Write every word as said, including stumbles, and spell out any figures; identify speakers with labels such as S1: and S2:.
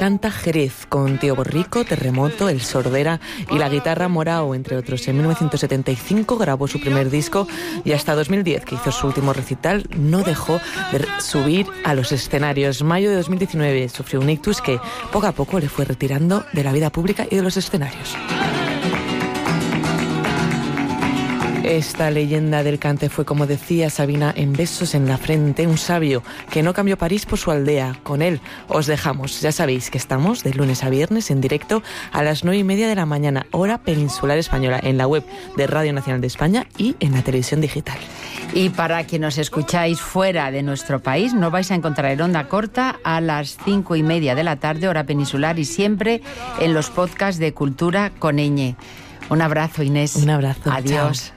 S1: canta Jerez, con Tío Borrico, Terremoto, El Sordera y la guitarra Morao, entre otros. En mil novecientos setenta y cinco grabó su primer disco y hasta dos mil diez, que hizo su último recital, no dejó de subir a los escenarios. Mayo de dos mil diecinueve sufrió un ictus que poco a poco le fue retirando de la vida pública y de los escenarios. Esta leyenda del cante fue, como decía Sabina, en Besos en la frente, un sabio que no cambió París por su aldea. Con él os dejamos. Ya sabéis que estamos de lunes a viernes en directo a las nueve y media de la mañana, hora peninsular española, en la web de Radio Nacional de España y en la televisión digital.
S2: Y para que nos escucháis fuera de nuestro país, nos vais a encontrar en onda corta a las cinco y media de la tarde, hora peninsular, y siempre en los podcasts de Cultura con Ñ. Un abrazo, Inés.
S1: Un abrazo.
S2: Adiós.
S1: Chao.